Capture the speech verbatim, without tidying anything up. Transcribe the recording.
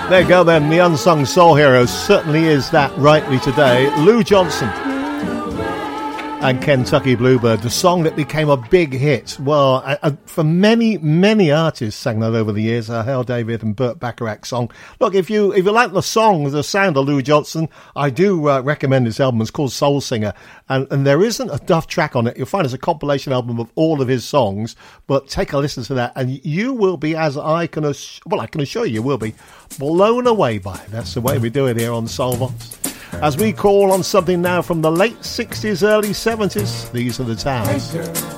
There you go then, the unsung soul hero certainly is that rightly today. Lou Johnson and Kentucky Bluebird, the song that became a big hit. Well, uh, uh, for many, many artists sang that over the years. Uh, Hal David and Burt Bacharach song. Look, if you if you like the song, the sound of Lou Johnson, I do uh, recommend this album. It's called Soul Singer, and, and there isn't a duff track on it. You'll find it's a compilation album of all of his songs, but take a listen to that, and you will be, as I can, ass- well, I can assure you, you will be blown away by it. That's the way we do it here on Soulbox. As we call on something now from the late sixties, early seventies, these are the Towers.